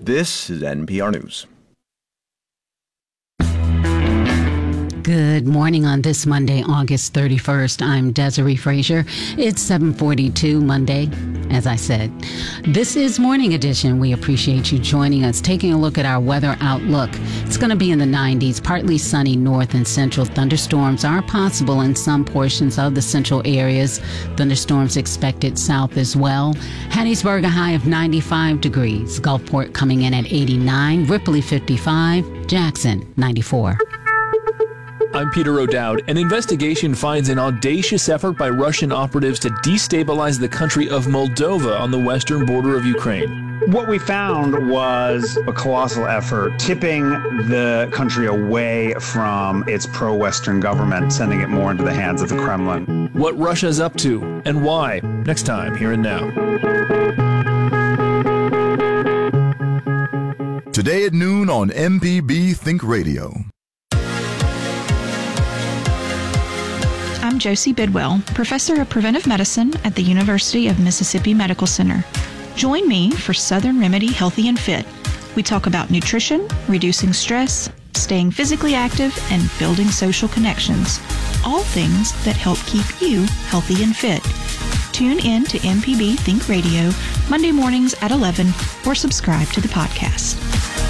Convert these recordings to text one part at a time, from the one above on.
This is NPR News. Good morning on this Monday, August 31st. I'm Desiree Frazier. It's 7:42 Monday. As I said, this is Morning Edition. We appreciate you joining us. Taking a look at our weather outlook. It's going to be in the 90s, partly sunny north and central. Thunderstorms are possible in some portions of the central areas. Thunderstorms expected south as well. Hattiesburg, a high of 95 degrees. Gulfport coming in at 89. Ripley, 55. Jackson, 94. I'm Peter O'Dowd. An investigation finds an audacious effort by Russian operatives to destabilize the country of Moldova on the western border of Ukraine. What we found was a colossal effort tipping the country away from its pro-Western government, sending it more into the hands of the Kremlin. What Russia's up to and why, next time, Here and Now. Today at noon on MPB Think Radio. I'm Josie Bidwell, Professor of Preventive Medicine at the University of Mississippi Medical Center. Join me for Southern Remedy Healthy and Fit. We talk about nutrition, reducing stress, staying physically active, and building social connections. All things that help keep you healthy and fit. Tune in to MPB Think Radio Monday mornings at 11 or subscribe to the podcast.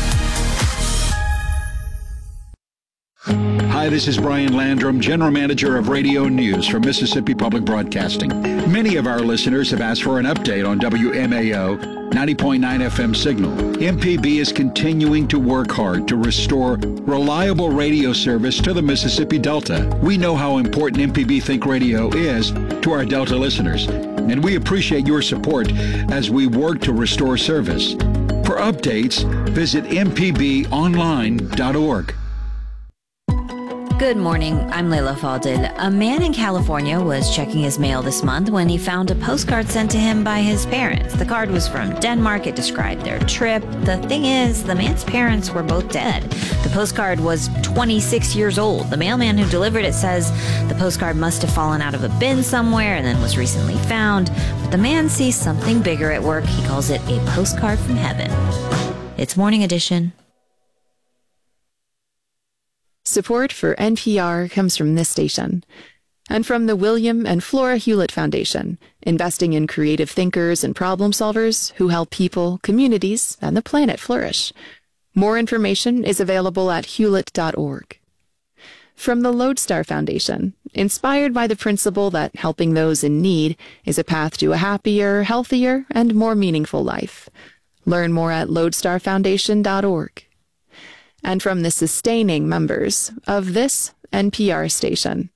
Hi, this is Brian Landrum, General Manager of Radio News for Mississippi Public Broadcasting. Many of our listeners have asked for an update on WMAO 90.9 FM signal. MPB is continuing to work hard to restore reliable radio service to the Mississippi Delta. We know how important MPB Think Radio is to our Delta listeners, and we appreciate your support as we work to restore service. For updates, visit mpbonline.org. Good morning, I'm Layla Faldil. A man in California was checking his mail this month when he found a postcard sent to him by his parents. The card was from Denmark. It described their trip. The thing is, the man's parents were both dead. The postcard was 26 years old. The mailman who delivered it says the postcard must have fallen out of a bin somewhere and then was recently found. But the man sees something bigger at work. He calls it a postcard from heaven. It's Morning Edition. Support for NPR comes from this station and from the William and Flora Hewlett Foundation, investing in creative thinkers and problem solvers who help people, communities, and the planet flourish. More information is available at hewlett.org. From the Lodestar Foundation, inspired by the principle that helping those in need is a path to a happier, healthier, and more meaningful life. Learn more at lodestarfoundation.org. And from the sustaining members of this NPR station.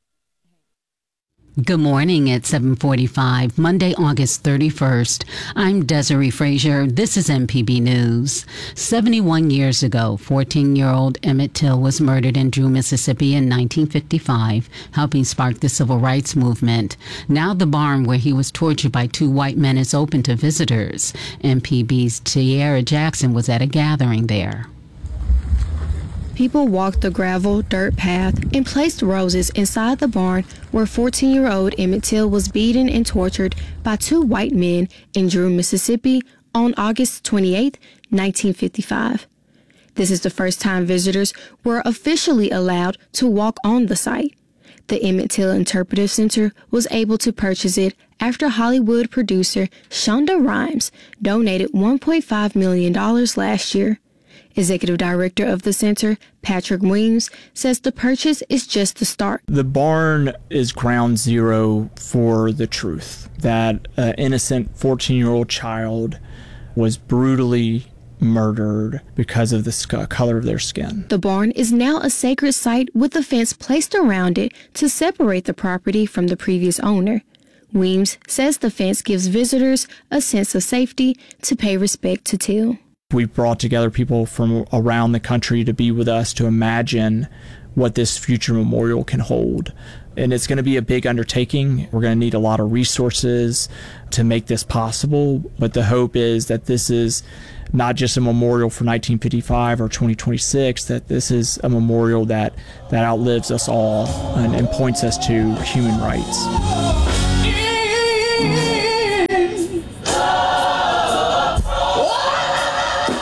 Good morning at 7:45, Monday, August 31st. I'm Desiree Frazier. This is MPB News. 71 years ago, 14-year-old Emmett Till was murdered in Drew, Mississippi in 1955, helping spark the civil rights movement. Now the barn where he was tortured by two white men is open to visitors. MPB's Tiara Jackson was at a gathering there. People walked the gravel dirt path and placed roses inside the barn where 14-year-old Emmett Till was beaten and tortured by two white men in Drew, Mississippi on August 28, 1955. This is the first time visitors were officially allowed to walk on the site. The Emmett Till Interpretive Center was able to purchase it after Hollywood producer Shonda Rhimes donated $1.5 million last year. Executive Director of the center, Patrick Weems, says the purchase is just the start. The barn is ground zero for the truth that an innocent 14-year-old child was brutally murdered because of the color of their skin. The barn is now a sacred site with a fence placed around it to separate the property from the previous owner. Weems says the fence gives visitors a sense of safety to pay respect to Till. We've brought together people from around the country to be with us to imagine what this future memorial can hold. And it's going to be a big undertaking. We're going to need a lot of resources to make this possible. But the hope is that this is not just a memorial for 1955 or 2026, that this is a memorial that outlives us all and points us to human rights.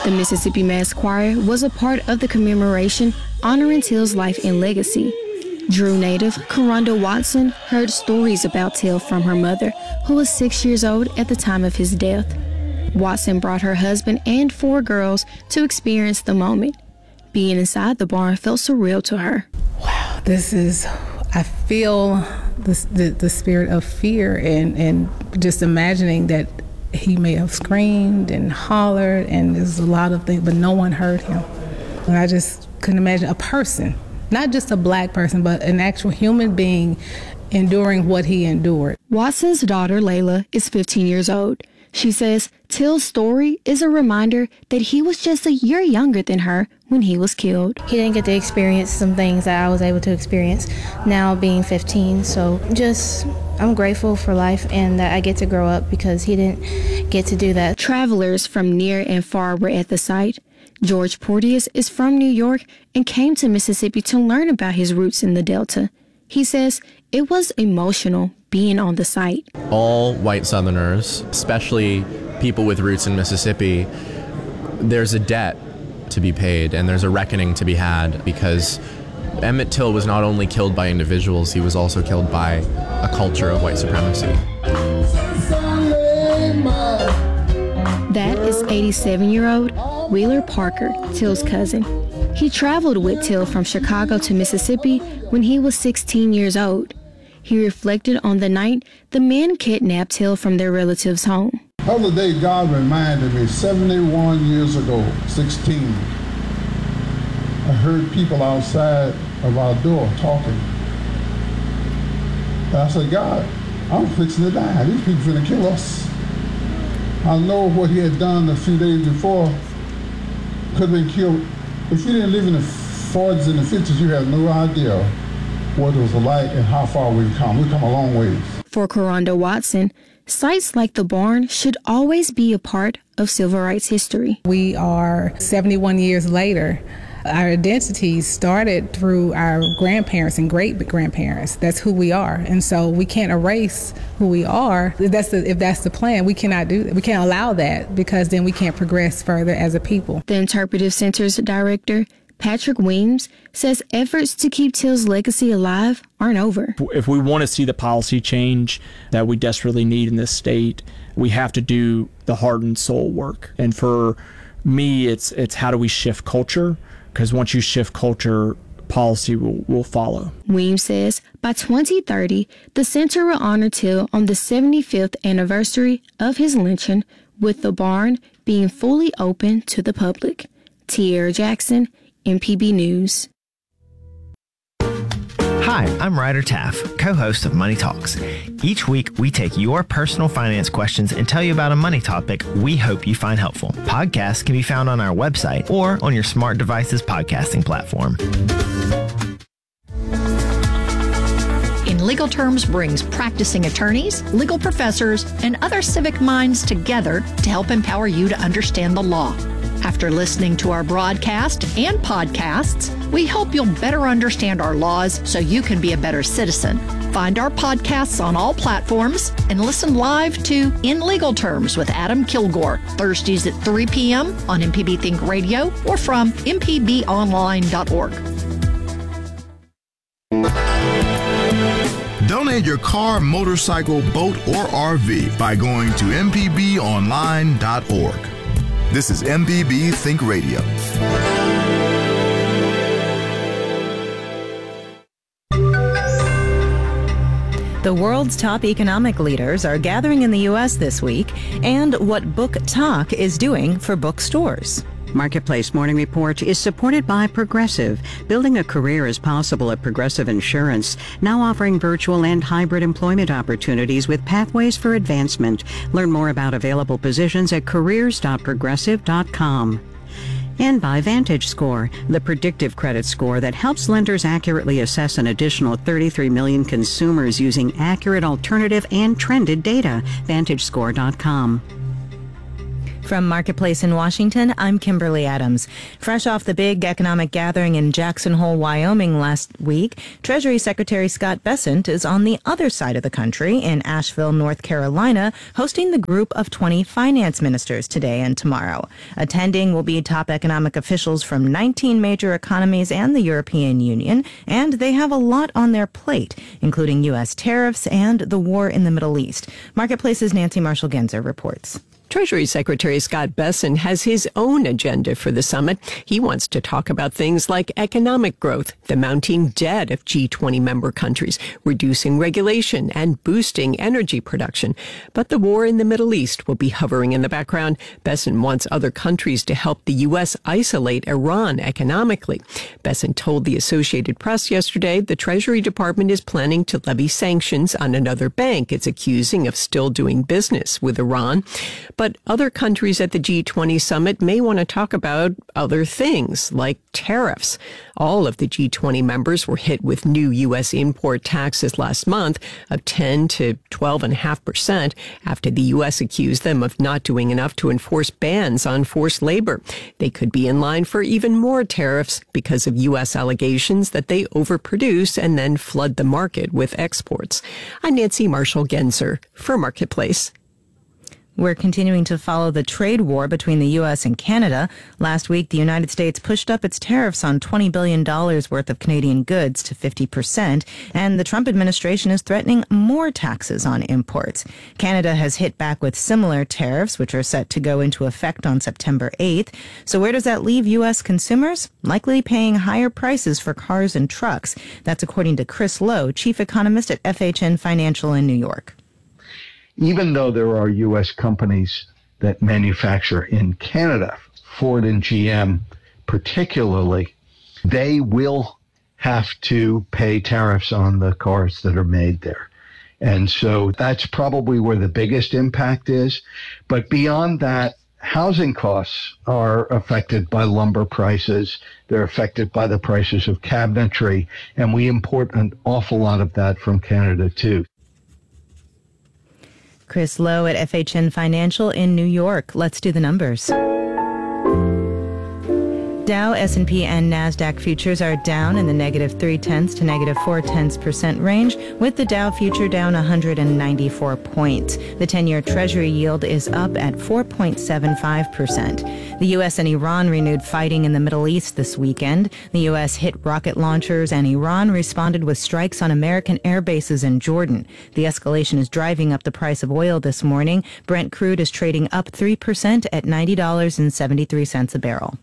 The Mississippi Mass Choir was a part of the commemoration honoring Till's life and legacy. Drew native Karonda Watson heard stories about Till from her mother, who was 6 years old at the time of his death. Watson brought her husband and 4 girls to experience the moment. Being inside the barn felt surreal to her. Wow, I feel the spirit of fear and just imagining that he may have screamed and hollered, and there's a lot of things, but no one heard him. And I just couldn't imagine a person, not just a black person, but an actual human being enduring what he endured. Watson's daughter, Layla, is 15 years old. She says Till's story is a reminder that he was just a year younger than her when he was killed. He didn't get to experience some things that I was able to experience now being 15. So I'm grateful for life and that I get to grow up because he didn't get to do that. Travelers from near and far were at the site. George Porteous is from New York and came to Mississippi to learn about his roots in the Delta. He says it was emotional being on the site. All white Southerners, especially people with roots in Mississippi, there's a debt to be paid and there's a reckoning to be had, because Emmett Till was not only killed by individuals, he was also killed by a culture of white supremacy. That is 87-year-old Wheeler Parker, Till's cousin. He traveled with Till from Chicago to Mississippi when he was 16 years old. He reflected on the night the men kidnapped Till from their relative's home. The other day, God reminded me, 71 years ago, 16, I heard people outside of our door talking. And I said, God, I'm fixing to die. These people finna kill us. I know what he had done a few days before could have been killed. If you didn't live in the 40s and the 50s, you have no idea what it was like and how far we've come. We've come a long ways. For Karonda Watson, sites like the barn should always be a part of civil rights history. We are 71 years later. Our identities started through our grandparents and great-grandparents. That's who we are. And so we can't erase who we are. If that's the plan, we cannot do that. We can't allow that, because then we can't progress further as a people. The Interpretive Center's director, Patrick Weems, says efforts to keep Till's legacy alive aren't over. If we want to see the policy change that we desperately need in this state, we have to do the heart and soul work. And for me, it's how do we shift culture? Because once you shift culture, policy will follow. Weems says by 2030, the center will honor Till on the 75th anniversary of his lynching, with the barn being fully open to the public. Tierra Jackson, MPB News. Hi, I'm Ryder Taff, co-host of Money Talks. Each week, we take your personal finance questions and tell you about a money topic we hope you find helpful. Podcasts can be found on our website or on your smart device's podcasting platform. In Legal Terms brings practicing attorneys, legal professors, and other civic minds together to help empower you to understand the law. After listening to our broadcast and podcasts, we hope you'll better understand our laws so you can be a better citizen. Find our podcasts on all platforms and listen live to In Legal Terms with Adam Kilgore, Thursdays at 3 p.m. on MPB Think Radio or from mpbonline.org. Donate your car, motorcycle, boat, or RV by going to mpbonline.org. This is MPB Think Radio. The world's top economic leaders are gathering in the U.S. this week, and what Book Talk is doing for bookstores. Marketplace Morning Report is supported by Progressive. Building a career is possible at Progressive Insurance, now offering virtual and hybrid employment opportunities with pathways for advancement. Learn more about available positions at careers.progressive.com. And by VantageScore, the predictive credit score that helps lenders accurately assess an additional 33 million consumers using accurate alternative and trended data. VantageScore.com. From Marketplace in Washington, I'm Kimberly Adams. Fresh off the big economic gathering in Jackson Hole, Wyoming last week, Treasury Secretary Scott Bessent is on the other side of the country in Asheville, North Carolina, hosting the group of 20 finance ministers today and tomorrow. Attending will be top economic officials from 19 major economies and the European Union, and they have a lot on their plate, including U.S. tariffs and the war in the Middle East. Marketplace's Nancy Marshall-Genzer reports. Treasury Secretary Scott Bessent has his own agenda for the summit. He wants to talk about things like economic growth, the mounting debt of G20 member countries, reducing regulation, and boosting energy production. But the war in the Middle East will be hovering in the background. Bessent wants other countries to help the U.S. isolate Iran economically. Bessent told the Associated Press yesterday the Treasury Department is planning to levy sanctions on another bank it's accusing of still doing business with Iran. But other countries at the G20 summit may want to talk about other things, like tariffs. All of the G20 members were hit with new U.S. import taxes last month of 10 to 12.5% after the U.S. accused them of not doing enough to enforce bans on forced labor. They could be in line for even more tariffs because of U.S. allegations that they overproduce and then flood the market with exports. I'm Nancy Marshall-Genzer for Marketplace. We're continuing to follow the trade war between the U.S. and Canada. Last week, the United States pushed up its tariffs on $20 billion worth of Canadian goods to 50%, and the Trump administration is threatening more taxes on imports. Canada has hit back with similar tariffs, which are set to go into effect on September 8th. So where does that leave U.S. consumers? Likely paying higher prices for cars and trucks. That's according to Chris Lowe, chief economist at FHN Financial in New York. Even though there are U.S. companies that manufacture in Canada, Ford and GM particularly, they will have to pay tariffs on the cars that are made there. And so that's probably where the biggest impact is. But beyond that, housing costs are affected by lumber prices. They're affected by the prices of cabinetry. And we import an awful lot of that from Canada, too. Chris Lowe at FHN Financial in New York. Let's do the numbers. Dow, S&P, and NASDAQ futures are down in the -0.3% to -0.4% range, with the Dow future down 194 points. The 10-year Treasury yield is up at 4.75%. The U.S. and Iran renewed fighting in the Middle East this weekend. The U.S. hit rocket launchers, and Iran responded with strikes on American air bases in Jordan. The escalation is driving up the price of oil this morning. Brent crude is trading up 3% at $90.73 a barrel.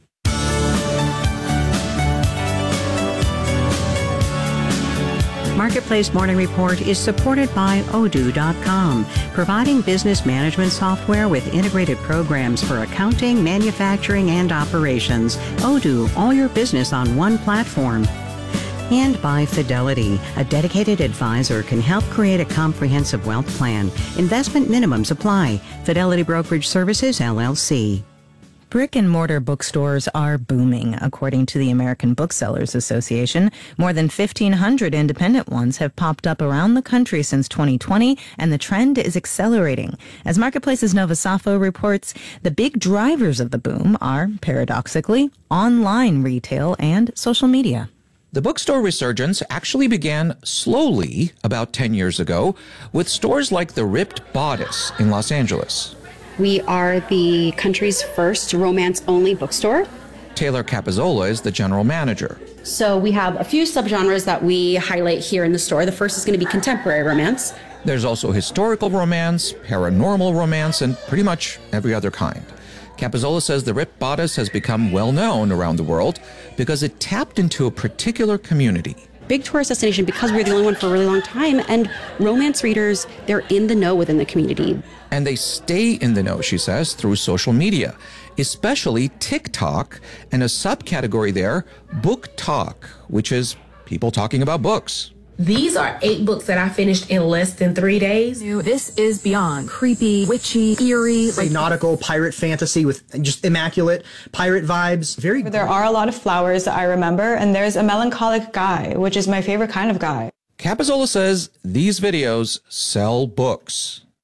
Marketplace Morning Report is supported by Odoo.com, providing business management software with integrated programs for accounting, manufacturing, and operations. Odoo, all your business on one platform. And by Fidelity, a dedicated advisor can help create a comprehensive wealth plan. Investment minimums apply. Fidelity Brokerage Services, LLC. Brick-and-mortar bookstores are booming, according to the American Booksellers Association. More than 1,500 independent ones have popped up around the country since 2020, and the trend is accelerating. As Marketplace's Nova Safo reports, the big drivers of the boom are, paradoxically, online retail and social media. The bookstore resurgence actually began slowly about 10 years ago with stores like the Ripped Bodice in Los Angeles. We are the country's first romance-only bookstore. Taylor Capizzola is the general manager. So we have a few subgenres that we highlight here in the store. The first is going to be contemporary romance. There's also historical romance, paranormal romance, and pretty much every other kind. Capizzola says the Ripped Bodice has become well known around the world because it tapped into a particular community. Big tourist destination because we were the only one for a really long time, and romance readers, they're in the know within the community. And they stay in the know, she says, through social media, especially TikTok, and a subcategory there, Book Talk, which is people talking about books. These are 8 books that I finished in less than 3 days. This is beyond creepy, witchy, eerie. Like nautical pirate fantasy with just immaculate pirate vibes. There are a lot of flowers that I remember, and there's a melancholic guy, which is my favorite kind of guy. Capizzola says these videos sell books.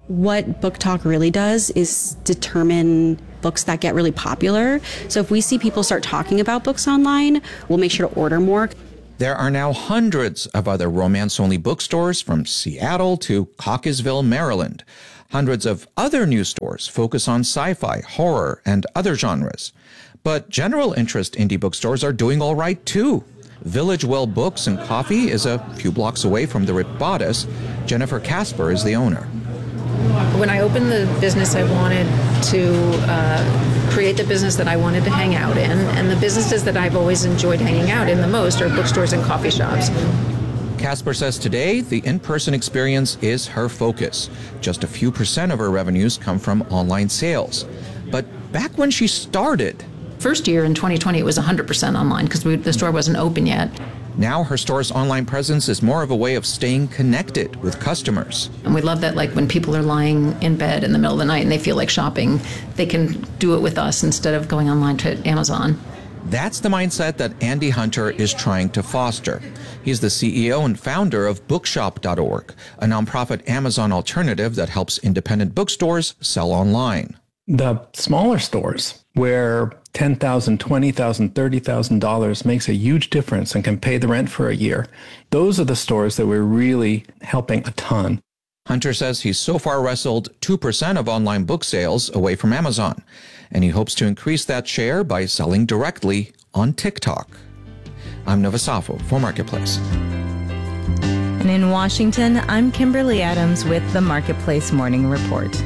What Book Talk really does is determine books that get really popular. So if we see people start talking about books online, we'll make sure to order more. There are now hundreds of other romance-only bookstores from Seattle to Cockeysville, Maryland. Hundreds of other new stores focus on sci-fi, horror, and other genres. But general interest indie bookstores are doing all right, too. Village Well Books and Coffee is a few blocks away from the Rip Bodice. Jennifer Casper is the owner. When I opened the business, I wanted to create the business that I wanted to hang out in, and the businesses that I've always enjoyed hanging out in the most are bookstores and coffee shops. Casper says today the in-person experience is her focus. Just a few % of her revenues come from online sales. But back when she started... First year in 2020, it was 100% online because the store wasn't open yet. Now her store's online presence is more of a way of staying connected with customers. And we love that, like, when people are lying in bed in the middle of the night and they feel like shopping, they can do it with us instead of going online to Amazon. That's the mindset that Andy Hunter is trying to foster. He's the CEO and founder of Bookshop.org, a nonprofit Amazon alternative that helps independent bookstores sell online. The smaller stores where $10,000, $20,000, $30,000 makes a huge difference and can pay the rent for a year. Those are the stores that we're really helping a ton. Hunter says he's so far wrestled 2% of online book sales away from Amazon, and he hopes to increase that share by selling directly on TikTok. I'm Nova Safo for Marketplace. And in Washington, I'm Kimberly Adams with the Marketplace Morning Report.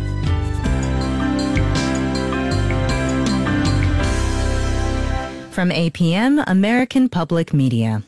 From APM, American Public Media.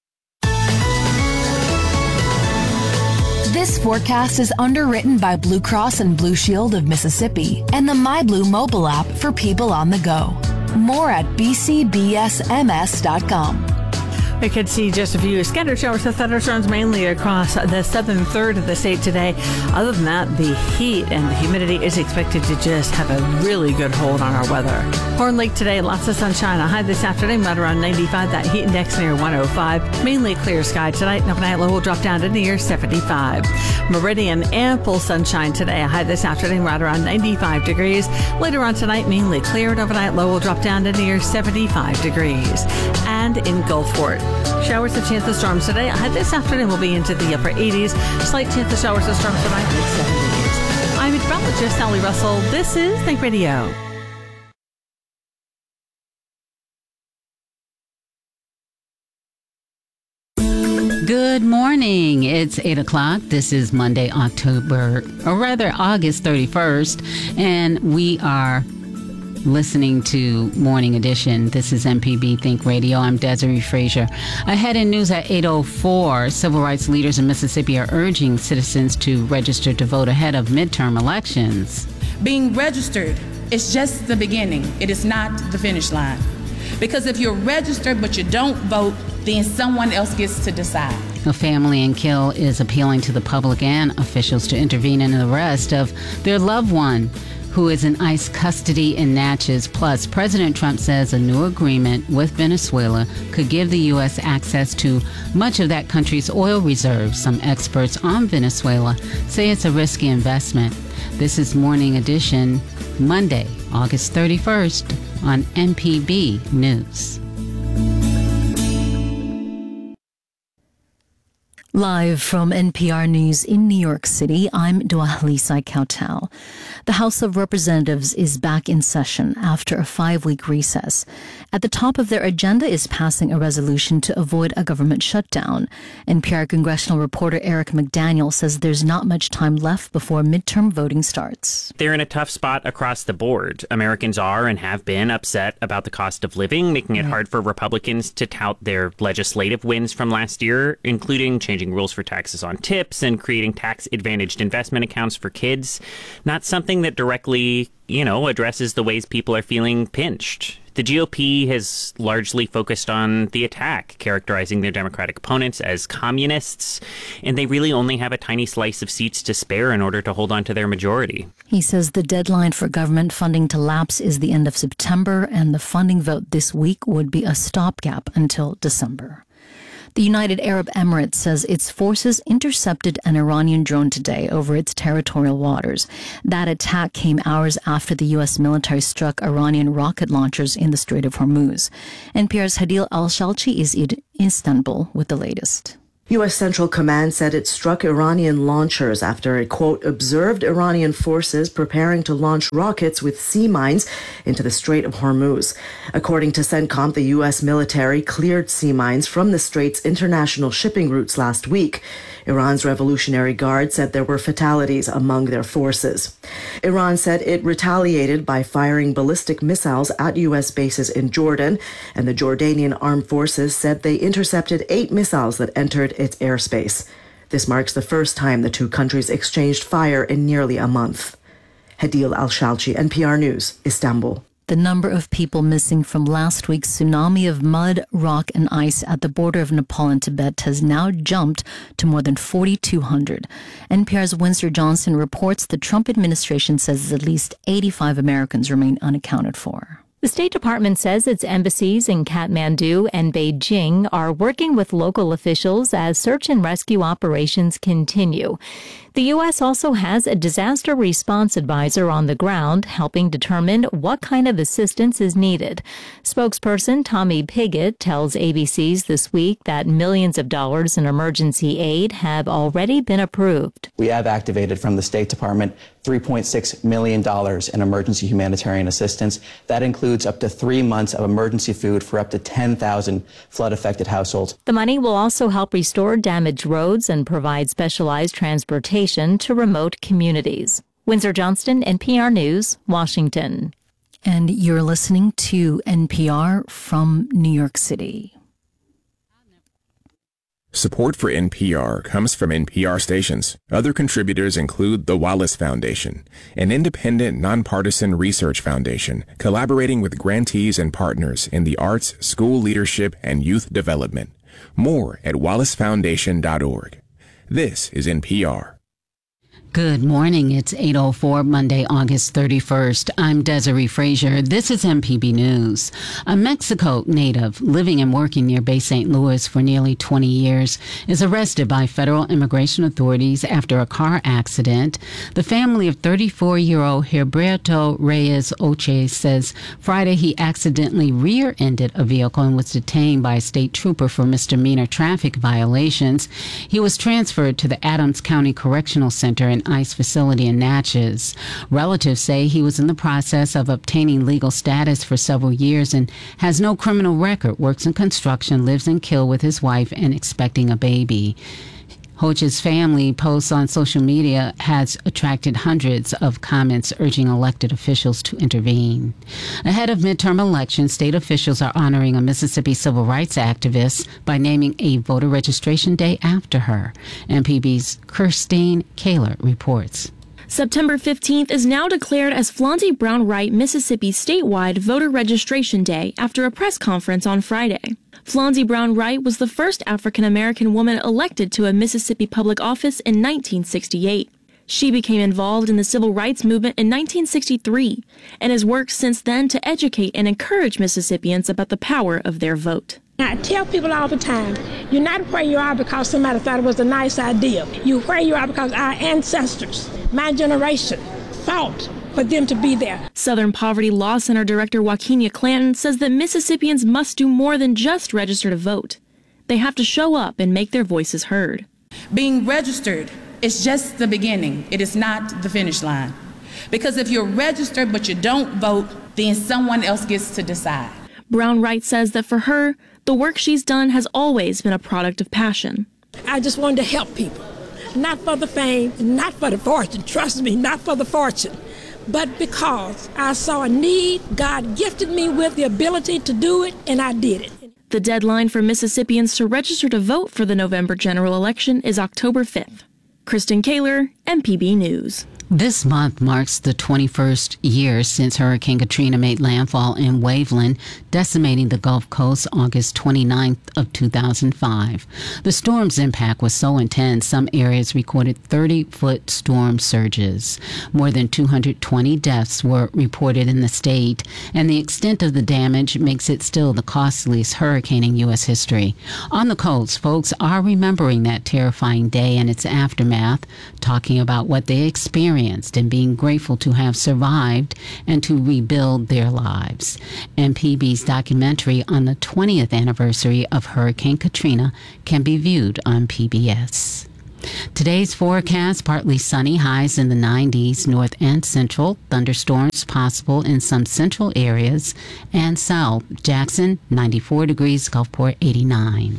This forecast is underwritten by Blue Cross and Blue Shield of Mississippi and the MyBlue mobile app for people on the go. More at bcbsms.com. We could see just a few scattered showers with thunderstorms mainly across the southern third of the state today. Other than that, the heat and the humidity is expected to just have a really good hold on our weather. Horn Lake today, lots of sunshine. A high this afternoon, right around 95. That heat index near 105. Mainly clear sky tonight. And overnight low will drop down to near 75. Meridian, ample sunshine today. A high this afternoon, right around 95 degrees. Later on tonight, mainly clear. And overnight low will drop down to near 75 degrees. And in Gulfport, showers and chance of storms today. Ahead this afternoon will be into the upper 80s. Slight chance of showers and storms tonight, mid 70s. I'm meteorologist Sally Russell. This is Think Radio. Good morning. It's 8 o'clock. This is Monday, August 31st, and we are listening to Morning Edition. This is MPB Think Radio. I'm Desiree Frazier. Ahead in news at 8:04, civil rights leaders in Mississippi are urging citizens to register to vote ahead of midterm elections. Being registered is just the beginning. It is not the finish line. Because if you're registered but you don't vote, then someone else gets to decide. A family in Kill is appealing to the public and officials to intervene in the arrest of their loved one who is in ICE custody in Natchez. Plus, President Trump says a new agreement with Venezuela could give the U.S. access to much of that country's oil reserves. Some experts on Venezuela say it's a risky investment. This is Morning Edition, Monday, August 31st on MPB News. Live from NPR News in New York City, I'm Dwalisa Kautal. The House of Representatives is back in session after a 5-week recess. At the top of their agenda is passing a resolution to avoid a government shutdown. NPR congressional reporter Eric McDaniel says there's not much time left before midterm voting starts. They're in a tough spot across the board. Americans are and have been upset about the cost of living, making it hard for Republicans to tout their legislative wins from last year, including changing rules for taxes on tips and creating tax-advantaged investment accounts for kids. Not something that directly, addresses the ways people are feeling pinched. The GOP has largely focused on the attack, characterizing their Democratic opponents as communists, and they really only have a tiny slice of seats to spare in order to hold on to their majority. He says the deadline for government funding to lapse is the end of September, and the funding vote this week would be a stopgap until December. The United Arab Emirates says its forces intercepted an Iranian drone today over its territorial waters. That attack came hours after the U.S. military struck Iranian rocket launchers in the Strait of Hormuz. NPR's Hadil Al-Shalchi is in Istanbul with the latest. U.S. Central Command said it struck Iranian launchers after it, quote, observed Iranian forces preparing to launch rockets with sea mines into the Strait of Hormuz. According to CENTCOM, the U.S. military cleared sea mines from the strait's international shipping routes last week. Iran's Revolutionary Guard said there were fatalities among their forces. Iran said it retaliated by firing ballistic missiles at U.S. bases in Jordan, and the Jordanian armed forces said they intercepted 8 missiles that entered its airspace. This marks the first time the two countries exchanged fire in nearly a month. Hadil Al-Shalchi, NPR News, Istanbul. The number of people missing from last week's tsunami of mud, rock, and ice at the border of Nepal and Tibet has now jumped to more than 4,200. NPR's Winsor Johnson reports the Trump administration says at least 85 Americans remain unaccounted for. The State Department says its embassies in Kathmandu and Beijing are working with local officials as search and rescue operations continue. The U.S. also has a disaster response advisor on the ground helping determine what kind of assistance is needed. Spokesperson Tommy Pigott tells ABC's This Week that millions of dollars in emergency aid have already been approved. We have activated from the State Department $3.6 million in emergency humanitarian assistance. That includes up to 3 months of emergency food for up to 10,000 flood-affected households. The money will also help restore damaged roads and provide specialized transportation to remote communities. Winsor Johnston, NPR News, Washington. And you're listening to NPR from New York City. Support for NPR comes from NPR stations. Other contributors include the Wallace Foundation, an independent, nonpartisan research foundation collaborating with grantees and partners in the arts, school leadership, and youth development. More at wallacefoundation.org. This is NPR. Good morning. It's 8:04, Monday, August 31st. I'm Desiree Frazier. This is MPB News. A Mexico native living and working near Bay St. Louis for nearly 20 years is arrested by federal immigration authorities after a car accident. The family of 34-year-old Gilberto Reyes Oche says Friday he accidentally rear-ended a vehicle and was detained by a state trooper for misdemeanor traffic violations. He was transferred to the Adams County Correctional Center and ICE facility in Natchez. Relatives say he was in the process of obtaining legal status for several years and has no criminal record, works in construction, lives in Kill with his wife, and expecting a baby. Hoche's family posts on social media has attracted hundreds of comments urging elected officials to intervene. Ahead of midterm elections, state officials are honoring a Mississippi civil rights activist by naming a voter registration day after her. MPB's Kirstine Kaler reports. September 15th is now declared as Flonzie Brown Wright Mississippi statewide voter registration day after a press conference on Friday. Flonzie Brown Wright was the first African-American woman elected to a Mississippi public office in 1968. She became involved in the civil rights movement in 1963 and has worked since then to educate and encourage Mississippians about the power of their vote. I tell people all the time, you're not where you are because somebody thought it was a nice idea. You're where you are because our ancestors, my generation, fought for them to be there. Southern Poverty Law Center Director Wakinia Clanton says that Mississippians must do more than just register to vote. They have to show up and make their voices heard. Being registered is just the beginning. It is not the finish line. Because if you're registered but you don't vote, then someone else gets to decide. Brown Wright says that for her, the work she's done has always been a product of passion. I just wanted to help people, not for the fame, not for the fortune, trust me, not for the fortune, but because I saw a need, God gifted me with the ability to do it, and I did it. The deadline for Mississippians to register to vote for the November general election is October 5th. Kristen Kaler, MPB News. This month marks the 21st year since Hurricane Katrina made landfall in Waveland, decimating the Gulf Coast August 29th of 2005. The storm's impact was so intense, some areas recorded 30-foot storm surges. More than 220 deaths were reported in the state, and the extent of the damage makes it still the costliest hurricane in U.S. history. On the coast, folks are remembering that terrifying day and its aftermath, talking about what they experienced and being grateful to have survived and to rebuild their lives. MPB's documentary on the 20th anniversary of Hurricane Katrina can be viewed on PBS. Today's forecast, partly sunny, highs in the 90s, north and central. Thunderstorms possible in some central areas and south. Jackson, 94 degrees, Gulfport, 89.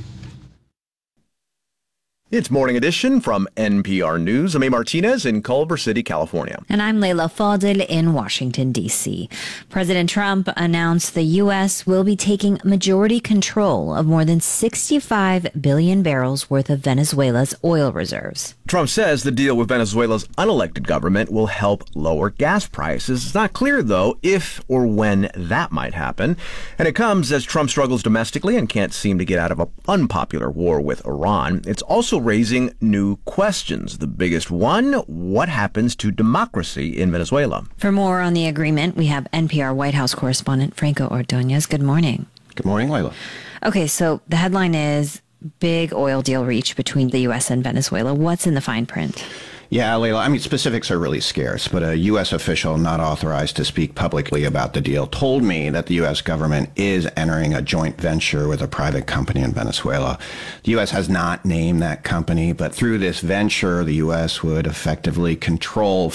It's Morning Edition from NPR News. I'm A. Martinez in Culver City, California. And I'm Layla Fadil in Washington, D.C. President Trump announced the U.S. will be taking majority control of more than 65 billion barrels worth of Venezuela's oil reserves. Trump says the deal with Venezuela's unelected government will help lower gas prices. It's not clear, though, if or when that might happen. And it comes as Trump struggles domestically and can't seem to get out of an unpopular war with Iran. It's also raising new questions. The biggest one, what happens to democracy in Venezuela? For more on the agreement, we have NPR White House correspondent Franco Ordonez. Good morning. Good morning, Layla. Okay, so the headline is big oil deal reached between the U.S. and Venezuela. What's in the fine print? Yeah, Layla, I mean, specifics are really scarce, but a U.S. official not authorized to speak publicly about the deal told me that the U.S. government is entering a joint venture with a private company in Venezuela. The U.S. has not named that company, but through this venture, the U.S. would effectively control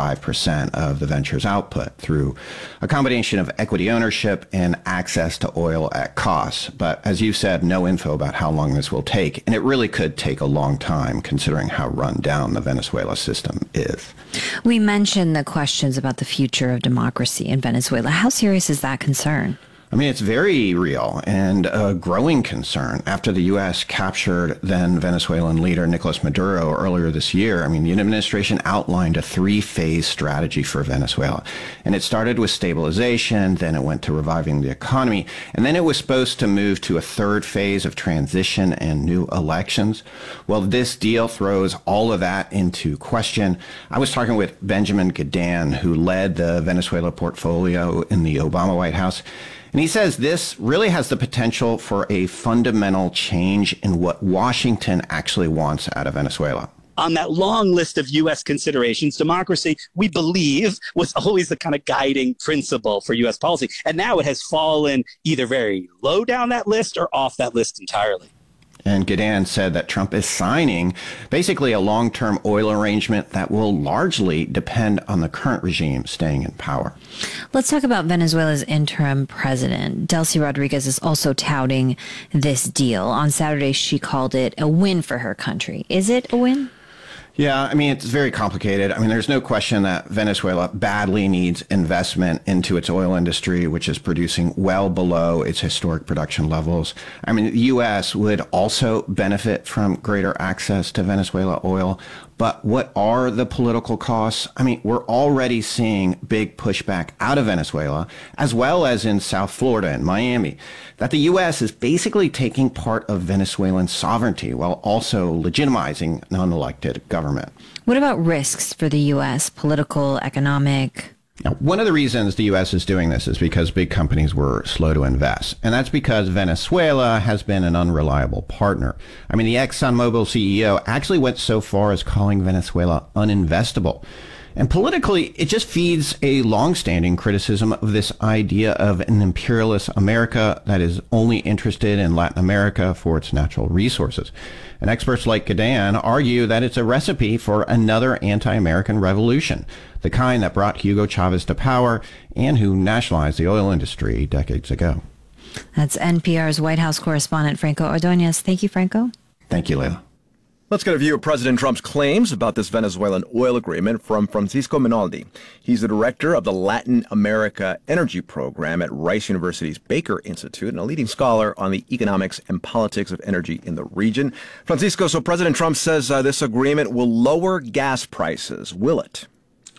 55% of the venture's output through a combination of equity ownership and access to oil at cost. But as you said, no info about how long this will take, and it really could take a long time considering how run down the Venezuela system is. We mentioned the questions about the future of democracy in Venezuela. How serious is that concern? I mean, it's very real and a growing concern. After the U.S. captured then Venezuelan leader Nicolas Maduro earlier this year, I mean, the administration outlined a three-phase strategy for Venezuela. And it started with stabilization, then it went to reviving the economy, and then it was supposed to move to a third phase of transition and new elections. Well, this deal throws all of that into question. I was talking with Benjamin Gedan, who led the Venezuela portfolio in the Obama White House. And he says this really has the potential for a fundamental change in what Washington actually wants out of Venezuela. On that long list of U.S. considerations, democracy, we believe, was always the kind of guiding principle for U.S. policy. And now it has fallen either very low down that list or off that list entirely. And Gedan said that Trump is signing basically a long-term oil arrangement that will largely depend on the current regime staying in power. Let's talk about Venezuela's interim president. Delcy Rodriguez is also touting this deal. On Saturday, she called it a win for her country. Is it a win? Yeah, I mean, it's very complicated. I mean, there's no question that Venezuela badly needs investment into its oil industry, which is producing well below its historic production levels. I mean, the U.S. would also benefit from greater access to Venezuela oil. But what are the political costs? I mean, we're already seeing big pushback out of Venezuela, as well as in South Florida and Miami, that the U.S. is basically taking part of Venezuelan sovereignty while also legitimizing an unelected government. What about risks for the U.S., political, economic? Now, one of the reasons the U.S. is doing this is because big companies were slow to invest. And that's because Venezuela has been an unreliable partner. I mean, the ExxonMobil CEO actually went so far as calling Venezuela uninvestable. And politically, it just feeds a longstanding criticism of this idea of an imperialist America that is only interested in Latin America for its natural resources. And experts like Gedan argue that it's a recipe for another anti-American revolution, the kind that brought Hugo Chavez to power and who nationalized the oil industry decades ago. That's NPR's White House correspondent Franco Ordonez. Thank you, Franco. Thank you, Layla. Let's get a view of President Trump's claims about this Venezuelan oil agreement from Francisco Minaldi. He's the director of the Latin America Energy Program at Rice University's Baker Institute and a leading scholar on the economics and politics of energy in the region. Francisco, so President Trump says this agreement will lower gas prices. Will it?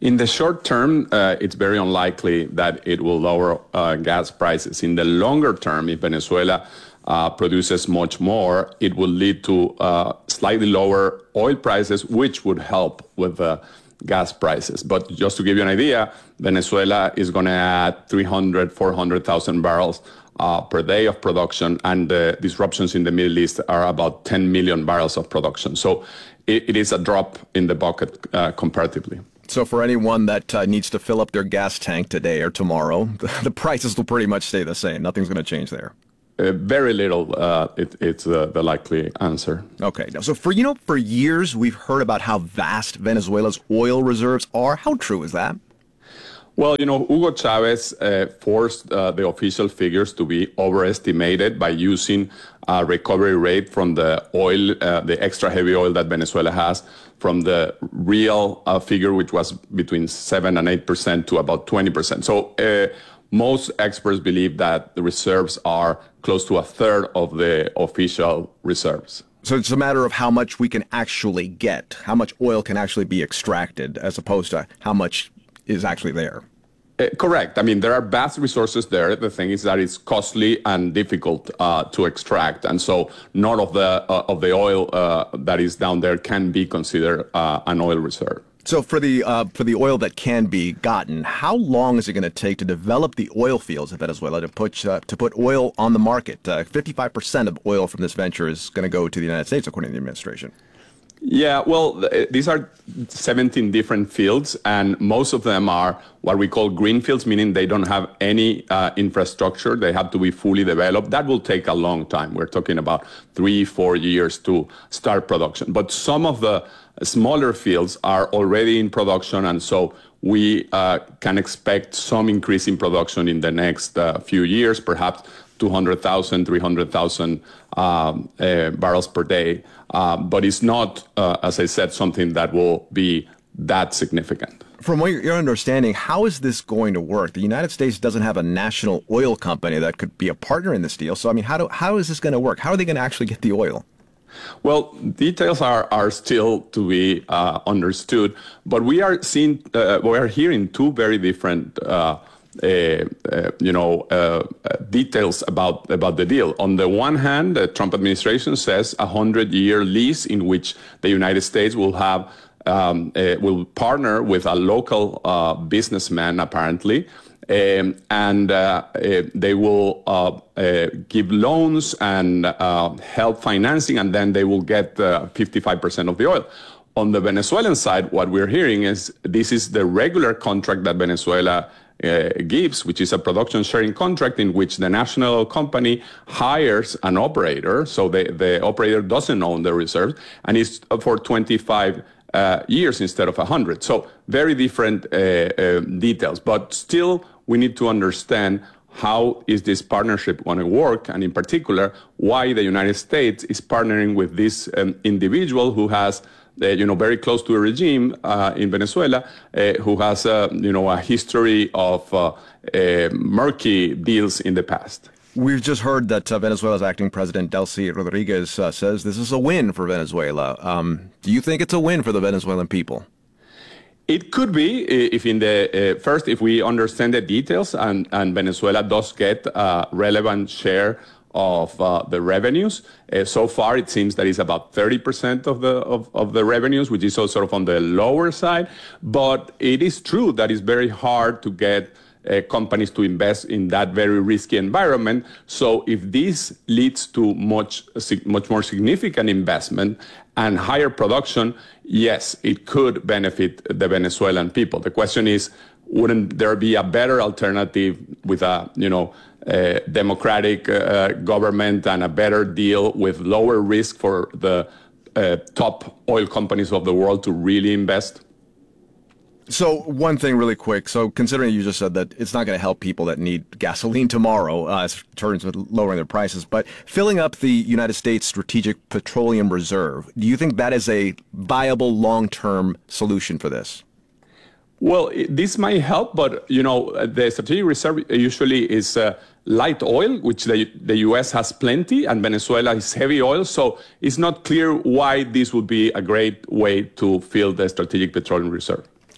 In the short term, it's very unlikely that it will lower gas prices. In the longer term, if Venezuela produces much more, it will lead to slightly lower oil prices, which would help with the gas prices. But just to give you an idea, Venezuela is going to add 300,000, 400,000 barrels per day of production, and the disruptions in the Middle East are about 10 million barrels of production. So it is a drop in the bucket comparatively. So for anyone that needs to fill up their gas tank today or tomorrow, the prices will pretty much stay the same. Nothing's going to change there. Very little. It's the likely answer. Okay. Now, so for years we've heard about how vast Venezuela's oil reserves are. How true is that? Well, Hugo Chavez forced the official figures to be overestimated by using a recovery rate from the oil, the extra heavy oil that Venezuela has, from the real figure, which was between 7 and 8% to about 20%. So most experts believe that the reserves are close to a third of the official reserves. So it's a matter of how much we can actually get, how much oil can actually be extracted, as opposed to how much is actually there. Correct. I mean, there are vast resources there. The thing is that it's costly and difficult to extract, and so none of the oil that is down there can be considered an oil reserve. So for the oil that can be gotten, how long is it going to take to develop the oil fields of Venezuela to put oil on the market? 55% of oil from this venture is going to go to the United States, according to the administration. Yeah, well, these are 17 different fields, and most of them are what we call green fields, meaning they don't have any infrastructure. They have to be fully developed. That will take a long time. We're talking about 3-4 years to start production. But some of the smaller fields are already in production, and so we can expect some increase in production in the next few years, perhaps 200,000, 300,000 barrels per day. But it's not, as I said, something that will be that significant. From what your understanding, how is this going to work? The United States doesn't have a national oil company that could be a partner in this deal. So, I mean, how is this going to work? How are they going to actually get the oil? Well, details are still to be understood, but we are hearing two very different details about the deal. On the one hand, the Trump administration says a 100-year lease in which the United States will have will partner with a local businessman, apparently, and they will give loans and help financing, and then they will get 55% of the oil. On the Venezuelan side, what we're hearing is this is the regular contract that Venezuela gives, which is a production sharing contract in which the national company hires an operator, so the operator doesn't own the reserves, and it's for 25 years instead of 100. So very different details, but still we need to understand how is this partnership going to work, and in particular, why the United States is partnering with this individual who has very close to a regime in Venezuela, who has a history of murky deals in the past. We've just heard that Venezuela's acting president, Delcy Rodriguez, says this is a win for Venezuela. Do you think it's a win for the Venezuelan people? It could be if if we understand the details and Venezuela does get a relevant share of the revenues. So far, it seems that it's about 30% of the revenues, which is also sort of on the lower side. But it is true that it's very hard to get companies to invest in that very risky environment. So if this leads to much more significant investment and higher production, yes, it could benefit the Venezuelan people. The question is, wouldn't there be a better alternative with a democratic government and a better deal with lower risk for the top oil companies of the world to really invest? So one thing really quick. So considering you just said that it's not going to help people that need gasoline tomorrow as terms of lowering their prices, but filling up the United States Strategic Petroleum Reserve, do you think that is a viable long-term solution for this? Well, this might help, but, the strategic reserve usually is light oil, which the U.S. has plenty, and Venezuela is heavy oil. So it's not clear why this would be a great way to fill the strategic petroleum reserve.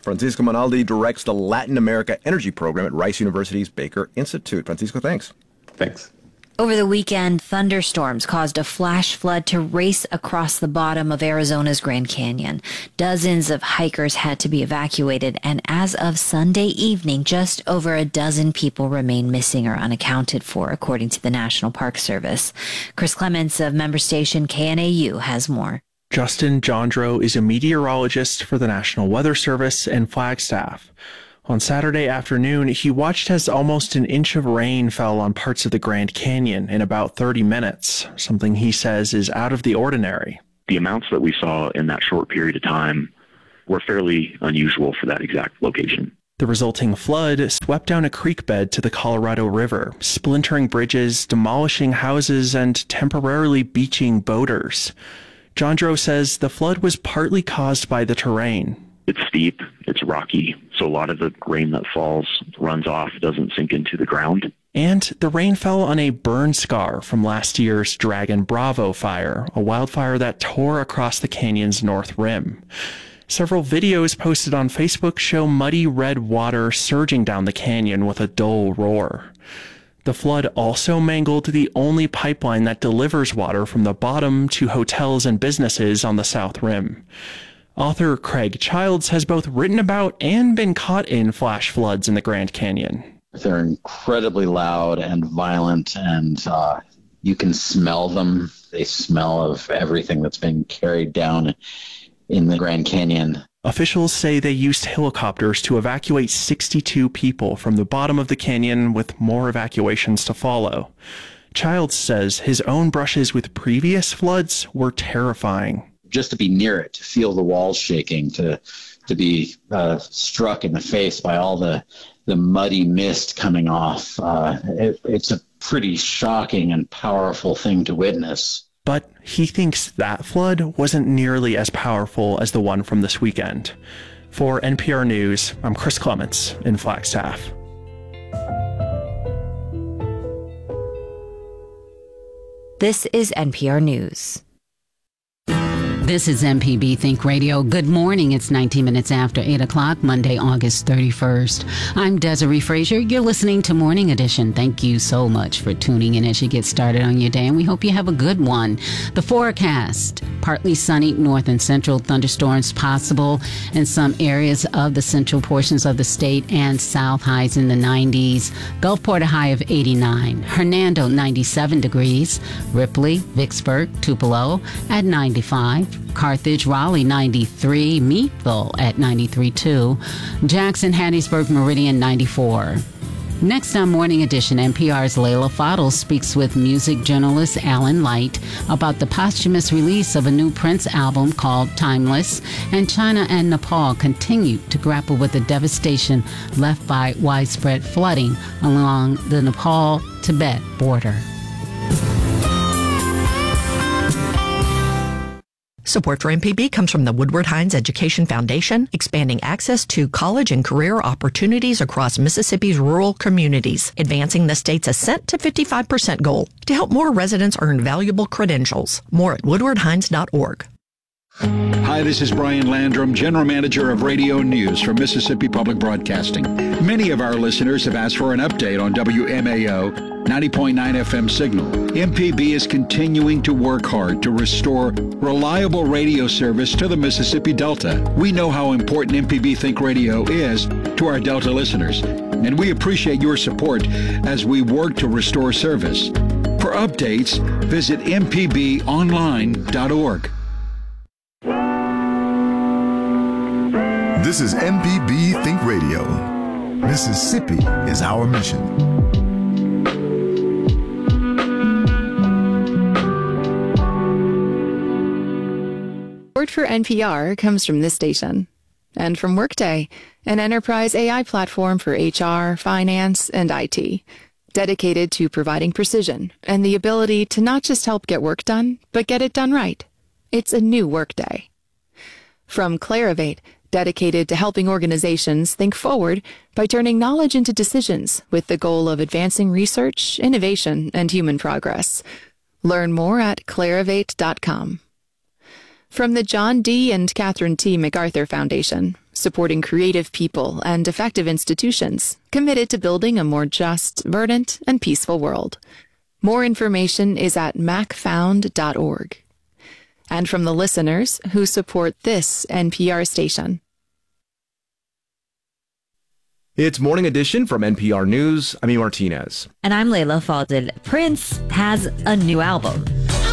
Francisco Monaldi directs the Latin America Energy Program at Rice University's Baker Institute. Francisco, thanks. Thanks. Over the weekend, thunderstorms caused a flash flood to race across the bottom of Arizona's Grand Canyon. Dozens of hikers had to be evacuated, and as of Sunday evening, just over a dozen people remain missing or unaccounted for, according to the National Park Service. Chris Clements of member station KNAU has more. Justin Jandro is a meteorologist for the National Weather Service in Flagstaff. On Saturday afternoon, he watched as almost an inch of rain fell on parts of the Grand Canyon in about 30 minutes, something he says is out of the ordinary. The amounts that we saw in that short period of time were fairly unusual for that exact location. The resulting flood swept down a creek bed to the Colorado River, splintering bridges, demolishing houses, and temporarily beaching boaters. Jandro says the flood was partly caused by the terrain. It's steep, it's rocky, so a lot of the rain that falls runs off, doesn't sink into the ground. And the rain fell on a burn scar from last year's Dragon Bravo fire, a wildfire that tore across the canyon's north rim. Several videos posted on Facebook show muddy red water surging down the canyon with a dull roar. The flood also mangled the only pipeline that delivers water from the bottom to hotels and businesses on the south rim. Author Craig Childs has both written about and been caught in flash floods in the Grand Canyon. They're incredibly loud and violent, and you can smell them. They smell of everything that's been carried down in the Grand Canyon. Officials say they used helicopters to evacuate 62 people from the bottom of the canyon, with more evacuations to follow. Childs says his own brushes with previous floods were terrifying. Just to be near it, to feel the walls shaking, to be struck in the face by all the muddy mist coming off. It's a pretty shocking and powerful thing to witness. But he thinks that flood wasn't nearly as powerful as the one from this weekend. For NPR News, I'm Chris Clements in Flagstaff. This is NPR News. This is MPB Think Radio. Good morning. It's 19 minutes after 8 o'clock, Monday, August 31st. I'm Desiree Frazier. You're listening to Morning Edition. Thank you so much for tuning in as you get started on your day, and we hope you have a good one. The forecast, partly sunny, north and central thunderstorms possible in some areas of the central portions of the state and south, highs in the 90s. Gulfport, a high of 89. Hernando, 97 degrees. Ripley, Vicksburg, Tupelo at 95. Carthage, Raleigh, 93. Meadville at 93.2. Jackson, Hattiesburg, Meridian, 94. Next on Morning Edition, NPR's Layla Fadel speaks with music journalist Alan Light about the posthumous release of a new Prince album called Timeless, and China and Nepal continue to grapple with the devastation left by widespread flooding along the Nepal-Tibet border. Support for MPB comes from the Woodward Hines Education Foundation, expanding access to college and career opportunities across Mississippi's rural communities, advancing the state's ascent to 55% goal to help more residents earn valuable credentials. More at woodwardhines.org. Hi, this is Brian Landrum, General Manager of Radio News for Mississippi Public Broadcasting. Many of our listeners have asked for an update on WMAO 90.9 FM signal. MPB is continuing to work hard to restore reliable radio service to the Mississippi Delta. We know how important MPB Think Radio is to our Delta listeners, and we appreciate your support as we work to restore service. For updates, visit mpbonline.org. This is MPB Think Radio. Mississippi is our mission. Support for NPR comes from this station and from Workday, an enterprise AI platform for HR, finance, and IT, dedicated to providing precision and the ability to not just help get work done, but get it done right. It's a new Workday. From Clarivate, dedicated to helping organizations think forward by turning knowledge into decisions with the goal of advancing research, innovation, and human progress. Learn more at clarivate.com. From the John D. and Catherine T. MacArthur Foundation, supporting creative people and effective institutions committed to building a more just, verdant, and peaceful world. More information is at macfound.org. And from the listeners who support this NPR station. It's Morning Edition from NPR News. I'm E. Martinez. And I'm Layla Fadel. Prince has a new album.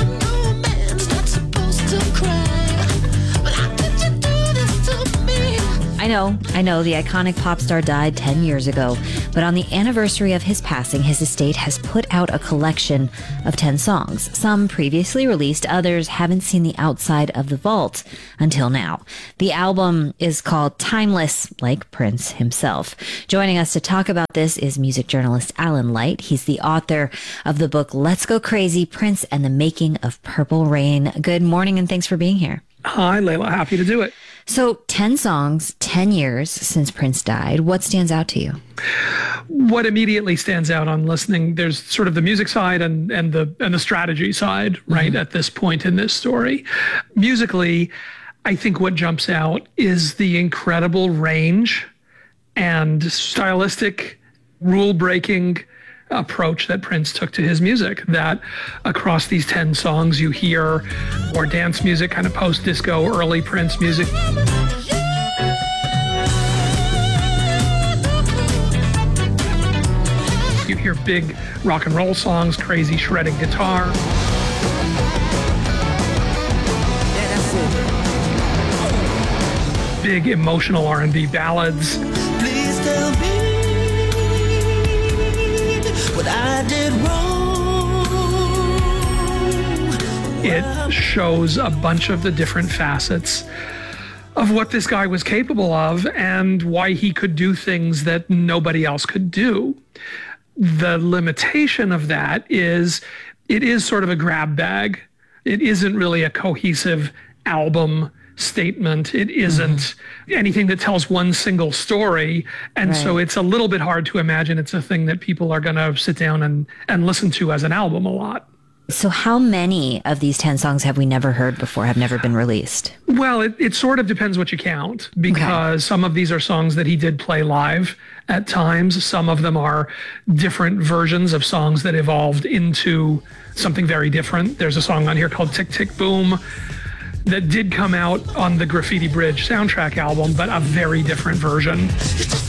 I know, the iconic pop star died 10 years ago, but on the anniversary of his passing, his estate has put out a collection of 10 songs. Some previously released, others haven't seen the outside of the vault until now. The album is called Timeless, like Prince himself. Joining us to talk about this is music journalist Alan Light. He's the author of the book Let's Go Crazy, Prince and the Making of Purple Rain. Good morning and thanks for being here. Hi, Layla. Happy to do it. So 10 songs, 10 years since Prince died. What stands out to you? What immediately stands out on listening, there's sort of the music side and the strategy side, right, at this point in this story. Musically, I think what jumps out is the incredible range and stylistic, rule-breaking approach that Prince took to his music, that across these 10 songs you hear more dance music, kind of post-disco, early Prince music. You hear big rock and roll songs, crazy shredding guitar. Big emotional R&B ballads. Please tell me what I did wrong. It shows a bunch of the different facets of what this guy was capable of and why he could do things that nobody else could do. The limitation of that is it is sort of a grab bag. It isn't really a cohesive album statement. It isn't anything that tells one single story. And so it's a little bit hard to imagine it's a thing that people are going to sit down and listen to as an album a lot. So how many of these 10 songs have we never heard before, have never been released? Well, it sort of depends what you count, because some of these are songs that he did play live at times. Some of them are different versions of songs that evolved into something very different. There's a song on here called Tick, Tick, Boom that did come out on the Graffiti Bridge soundtrack album, but a very different version.